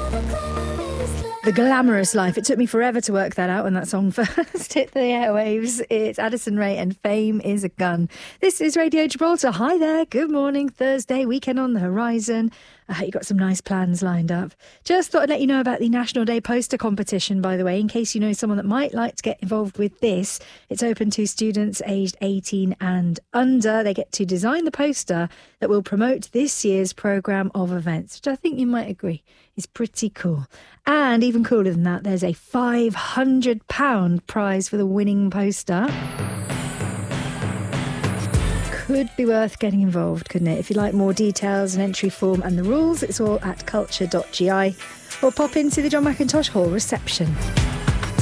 The Glamorous Life. It took me forever to work that out when that song first hit the airwaves. It's Addison Rae and Fame is a Gun. This is Radio Gibraltar. Hi there. Good morning. Thursday, weekend on the horizon. I hope you got some nice plans lined up. Just thought I'd let you know about the National Day poster competition, by the way, in case you know someone that might like to get involved with this. It's open to students aged 18 and under. They get to design the poster that will promote this year's programme of events, which I think you might agree is pretty cool. And even cooler than that, there's a £500 prize for the winning poster. Could be worth getting involved, couldn't it? If you'd like more details and entry form and the rules, it's all at culture.gi or pop into the John McIntosh Hall reception.